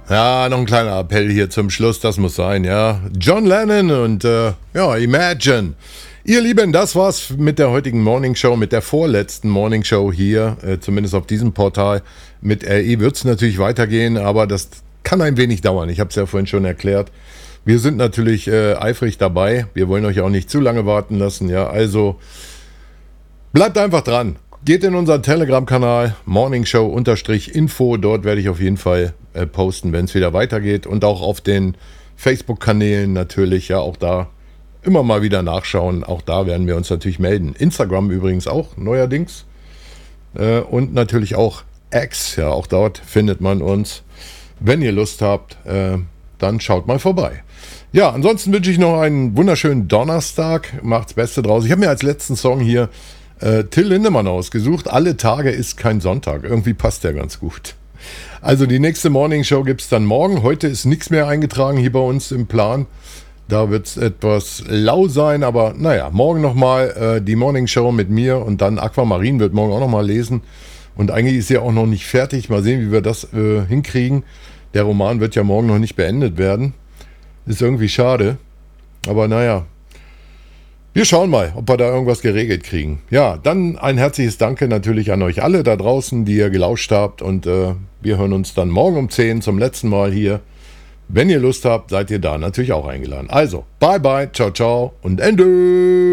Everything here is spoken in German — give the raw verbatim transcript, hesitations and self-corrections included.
Ja, noch ein kleiner Appell hier zum Schluss, das muss sein, ja. John Lennon und äh, ja, Imagine. Ihr Lieben, das war's mit der heutigen Morning Show, mit der vorletzten Morning Show hier, äh, zumindest auf diesem Portal. Mit R E wird es natürlich weitergehen, aber das kann ein wenig dauern. Ich habe es ja vorhin schon erklärt. Wir sind natürlich äh, eifrig dabei. Wir wollen euch auch nicht zu lange warten lassen, ja. Also bleibt einfach dran. Geht in unseren Telegram-Kanal, morningshow-info. Dort werde ich auf jeden Fall äh, posten, wenn es wieder weitergeht. Und auch auf den Facebook-Kanälen natürlich, ja, auch da immer mal wieder nachschauen. Auch da werden wir uns natürlich melden. Instagram übrigens auch, neuerdings. Äh, und natürlich auch X, ja, auch dort findet man uns. Wenn ihr Lust habt, äh, dann schaut mal vorbei. Ja, ansonsten wünsche ich noch einen wunderschönen Donnerstag. Macht's Beste draus. Ich habe mir als letzten Song hier äh, Till Lindemann ausgesucht. Alle Tage ist kein Sonntag. Irgendwie passt der ganz gut. Also die nächste Morning Show gibt es dann morgen. Heute ist nichts mehr eingetragen hier bei uns im Plan. Da wird es etwas lau sein, aber naja, morgen nochmal äh, die Morning Show mit mir und dann Aquamarin wird morgen auch nochmal lesen. Und eigentlich ist sie auch noch nicht fertig. Mal sehen, wie wir das äh, hinkriegen. Der Roman wird ja morgen noch nicht beendet werden. Ist irgendwie schade. Aber naja, wir schauen mal, ob wir da irgendwas geregelt kriegen. Ja, dann ein herzliches Danke natürlich an euch alle da draußen, die ihr gelauscht habt. Und äh, wir hören uns dann morgen um zehn zum letzten Mal hier. Wenn ihr Lust habt, seid ihr da natürlich auch eingeladen. Also, bye bye, ciao, ciao und Ende.